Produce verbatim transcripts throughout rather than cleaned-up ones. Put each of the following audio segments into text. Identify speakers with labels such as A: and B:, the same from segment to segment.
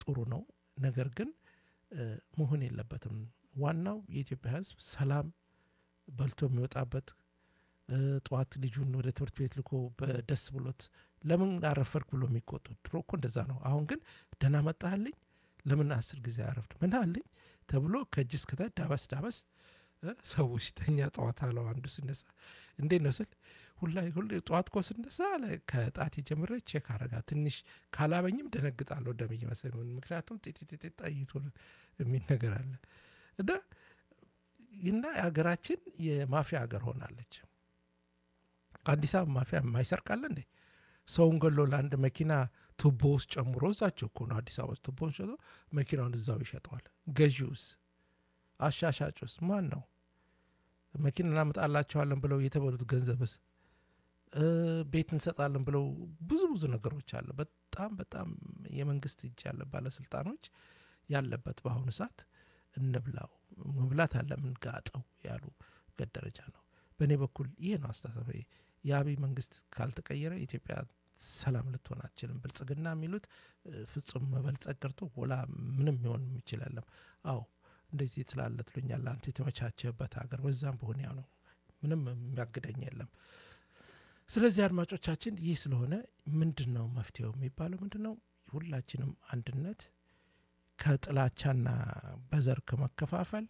A: ጥሩ ነው። ነገር ግን መሆን የለበትም። ዋናው የኢትዮጵያ ሕዝብ ሰላም በልቶ የሚወጣበት ጠዋት ልጁን ወደ ትምህርት ቤት ልኮ በደስ ብሎት ለምን አረፈርክ ብሎ የሚቆጡ ድሮ እኮ እንደዛ ነው። አሁን ግን ደህና መጣህልኝ ለምን አስር ጊዜ አረፍድ ምን አለኝ ተብሎ ከእጅ እስከታች ዳበስ ዳበስ ሰው ሲተኛ ጠዋት አለው አንዱ ሲነሳ እንዴት ነው ስል ሁላ ሁሌ ጠዋት እኮ ስነሳ ከጣት ጀምሬ ቼክ አረጋ ትንሽ ካላበኝም ደነግጣለሁ ደም እየመሰለኝ ምክንያቱም ጢጢጢ ጠይቶ የሚል ነገር አለ እና እና ሀገራችን የማፊያ ሀገር ሆናለች። አዲስ አበባ ማፊያ የማይሰርቃለ እንዴ? ሰውን ገሎ ለአንድ መኪና ቱቦ ውስጥ ጨምሮ እዛቸው እኮ ነው አዲስ አበባ ውስጥ ቱቦውን ሸጦ መኪናውን እዛው ይሸጠዋል። ገዢውስ አሻሻጩስ ማን ነው? መኪና እናመጣላቸዋለን ብለው የተበሉት ገንዘብስ ቤት እንሰጣለን ብለው ብዙ ብዙ ነገሮች አለ። በጣም በጣም የመንግስት እጅ ያለ ባለስልጣኖች ያለበት በአሁኑ ሰዓት እንብላው መብላት አለ ምን ጋጠው ያሉ ደረጃ ነው። በእኔ በኩል ይሄ ነው አስተሳሰቤ። የአብይ መንግስት ካልተቀየረ ኢትዮጵያ ሰላም ልትሆን አትችልም። ብልጽግና የሚሉት ፍጹም መበልጸግ ቀርቶ ወላ ምንም ሊሆን የሚችል የለም። አዎ እንደዚህ ትላለ ትሉኛል አንተ የተመቻቸበት ሀገር ወዛም በሆነ ያው ነው ምንም የሚያግደኝ የለም። ስለዚህ አድማጮቻችን ይህ ስለሆነ ምንድነው መፍትሄው የሚባለው ምንድነው? ሁላችንም አንድነት ከጥላቻና በዘር ከመከፋፈል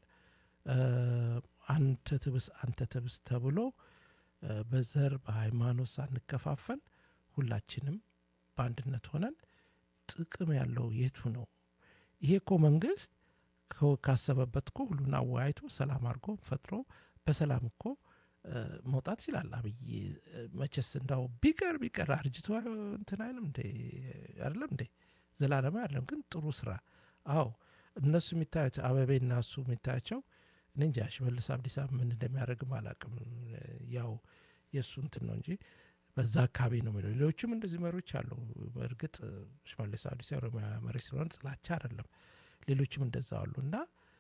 A: አንተ ትብስ አንተ ትብስ ተብሎ በዘር በሃይማኖት ሳንከፋፈል ሁላችንም በአንድነት ሆነን ጥቅም ያለው የቱ ነው? ይሄ እኮ መንግስት ካሰበበት እኮ ሁሉን አወያይቶ ሰላም አድርጎ ፈጥሮ በሰላም እኮ መውጣት ይችላል። አብይ መቼስ እንዳው ቢቀር ቢቀር አርጅቶ እንትን አይልም እንዴ? አይደለም እንዴ? ዘላለም አይደለም ግን ጥሩ ስራ። አዎ እነሱ የሚታያቸው አበቤና እሱ የሚታያቸው እኔ እንጃ ሽመልስ አብዲሳ ምን እንደሚያደርግም አላውቅም። ያው የእሱ እንትን ነው እንጂ በዛ አካባቢ ነው የሚለው። ሌሎችም እንደዚህ መሪዎች አሉ። በእርግጥ ሽመልስ አብዲሳ ኦሮሚያ መሪ ስለሆነ ጥላቻ አይደለም። ሌሎችም እንደዛ አሉ እና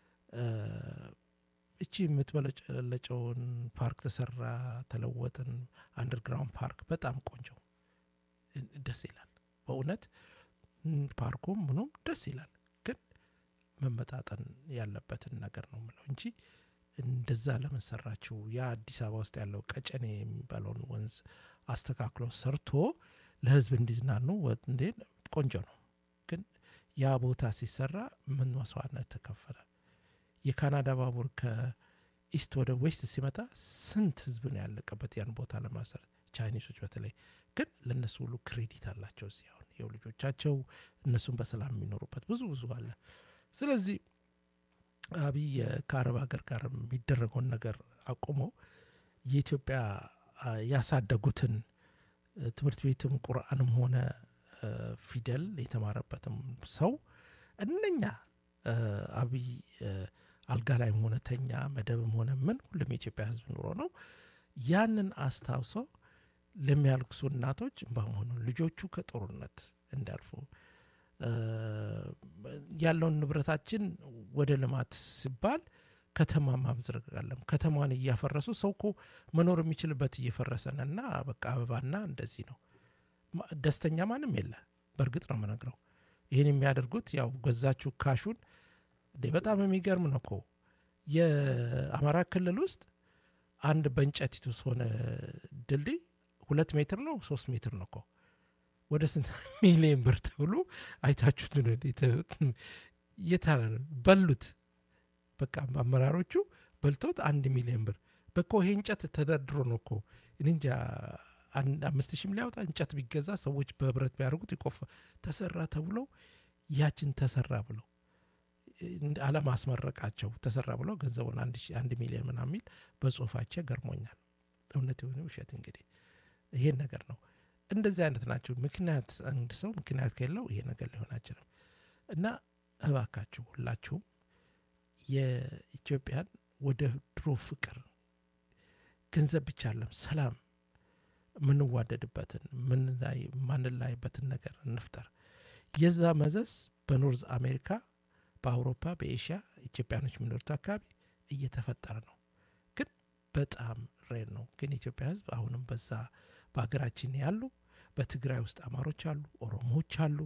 A: እቺ የምትበለጨውን ፓርክ ተሰራ ተለወጥን አንደርግራውንድ ፓርክ በጣም ቆንጆ ደስ ይላል በእውነት ፓርኩም ምኑም ደስ ይላል። ግን መመጣጠን ያለበትን ነገር ነው የምለው እንጂ እንደዛ ለምን ሰራችሁ? ያ አዲስ አበባ ውስጥ ያለው ቀጨኔ የሚባለውን ወንዝ አስተካክሎ ሰርቶ ለህዝብ እንዲዝናኑ እንዴ ቆንጆ ነው። ግን ያ ቦታ ሲሰራ ምን መስዋዕትነት ተከፈለ? የካናዳ ባቡር ከኢስት ወደ ዌስት ሲመጣ ስንት ህዝብ ነው ያለቀበት ያን ቦታ ለማሰር። ቻይኒሶች በተለይ ግን ለነሱ ሁሉ ክሬዲት አላቸው። እዚህ አሁን የው ልጆቻቸው እነሱም በሰላም የሚኖሩበት ብዙ ብዙ አለ። ስለዚህ አብይ ከአረብ ሀገር ጋር የሚደረገውን ነገር አቁሞ የኢትዮጵያ ያሳደጉትን ትምህርት ቤትም ቁርአንም ሆነ ፊደል የተማረበትም ሰው እነኛ አብይ አልጋ ላይም ሆነ ተኛ መደብም ሆነ ምን ሁሉም የኢትዮጵያ ህዝብ ኑሮ ነው። ያንን አስታውሶ ለሚያልቅሱ እናቶች በመሆኑ ልጆቹ ከጦርነት እንዳልፉ ያለውን ንብረታችን ወደ ልማት ሲባል ከተማ ማብዝረግ አለም ከተማን እያፈረሱ ሰው እኮ መኖር የሚችልበት እየፈረሰና በቃ አበባና እንደዚህ ነው። ደስተኛ ማንም የለ። በእርግጥ ነው የምነግረው። ይህን የሚያደርጉት ያው ገዛችሁ ካሹን በጣም የሚገርም ነው እኮ የአማራ ክልል ውስጥ አንድ በእንጨት የተስ ሆነ ድልድይ ሁለት ሜትር ነው ሶስት ሜትር ነው እኮ ወደ ስንት ሚሊዮን ብር ተብሎ አይታችሁት ነው የታለ በሉት። በቃ አመራሮቹ በልቶት አንድ ሚሊዮን ብር በኮ ይሄ እንጨት ተደርድሮ ነው እኮ እንጃ አምስት ሺህ ሊያወጣ እንጨት ቢገዛ ሰዎች በህብረት ቢያደርጉት ይቆፋ ተሰራ ተብሎ ያችን ተሰራ ብለው አለም አስመረቃቸው ተሰራ ብለው ገንዘቡን አንድ ሺህ አንድ ሚሊዮን ምናምን ሚል በጽሁፋቸው ገርሞኛል። እውነት ይሁን ውሸት እንግዲህ ይሄን ነገር ነው። እንደዚህ አይነት ናቸው። ምክንያት አንድ ሰው ምክንያት ከሌለው ይሄ ነገር ሊሆን አይችልም። እና እባካችሁ ሁላችሁም የኢትዮጵያን ወደ ድሮ ፍቅር ገንዘብ ብቻ አይደለም ሰላም ምንዋደድበትን ምን ላይ ማን ላይበትን ነገር እንፍጠር። የዛ መዘዝ በኖርዝ አሜሪካ በአውሮፓ በኤሽያ ኢትዮጵያኖች የሚኖሩት አካባቢ እየተፈጠረ ነው። ግን በጣም ሬር ነው። ግን ኢትዮጵያ ህዝብ አሁንም በዛ በሀገራችን ያሉ በትግራይ ውስጥ አማሮች አሉ፣ ኦሮሞዎች አሉ፣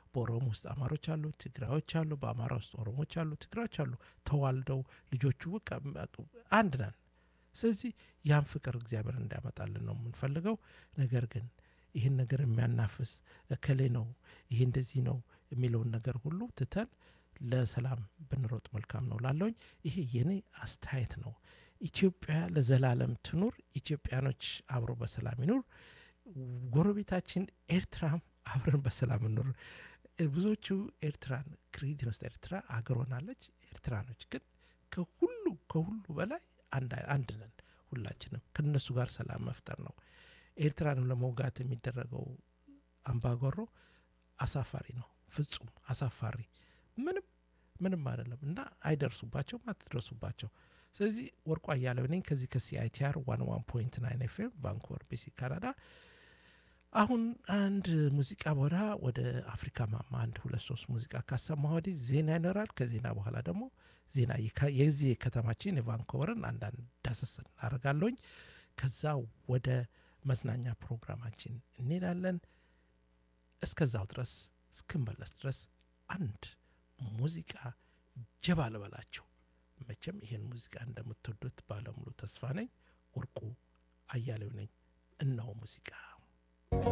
A: በኦሮሞ ውስጥ አማሮች አሉ፣ ትግራዮች አሉ፣ በአማራ ውስጥ ኦሮሞች አሉ፣ ትግራዮች አሉ። ተዋልደው ልጆቹ በቃ አንድ ነን። ስለዚህ ያን ፍቅር እግዚአብሔር እንዲያመጣልን ነው የምንፈልገው። ነገር ግን ይህን ነገር የሚያናፍስ እከሌ ነው ይሄ እንደዚህ ነው የሚለውን ነገር ሁሉ ትተን ለሰላም ብንሮጥ መልካም ነው ላለውኝ። ይሄ የኔ አስተያየት ነው። ኢትዮጵያ ለዘላለም ትኑር። ኢትዮጵያኖች አብሮ በሰላም ይኑር። ጎረቤታችን ኤርትራም አብረን በሰላም እንኑር። ብዙዎቹ ኤርትራን ክሬዲት ውስጥ ኤርትራ አገር ሆናለች። ኤርትራኖች ግን ከሁሉ ከሁሉ በላይ አንድ አንድ ነን። ሁላችንም ከነሱ ጋር ሰላም መፍጠር ነው። ኤርትራንም ለመውጋት የሚደረገው አምባጓሮ አሳፋሪ ነው። ፍጹም አሳፋሪ ምንም ምንም አይደለም እና አይደርሱባቸውም፣ አትደርሱባቸው። ስለዚህ ወርቁ አያሌው ነኝ ከዚህ ከሲአይቲአር ዋን ዋን ፖይንት ናይን ኤፍኤም ቫንኩቨር ቢሲ ካናዳ። አሁን አንድ ሙዚቃ በኋላ ወደ አፍሪካ ማማ አንድ ሁለት ሶስት ሙዚቃ ካሰማሁ ወዲህ ዜና ይኖራል። ከዜና በኋላ ደግሞ ዜና የዚህ ከተማችን የቫንኩቨርን አንዳንድ ዳሰስ እናደርጋለሁኝ። ከዛ ወደ መዝናኛ ፕሮግራማችን እንሄዳለን። እስከዛው ድረስ እስክመለስ ድረስ አንድ ሙዚቃ ጀባ ልበላችሁ። መቼም ይሄን ሙዚቃ እንደምትወዱት ባለሙሉ ተስፋ ነኝ። ወርቁ አያሌው ነኝ። እነሆ ሙዚቃ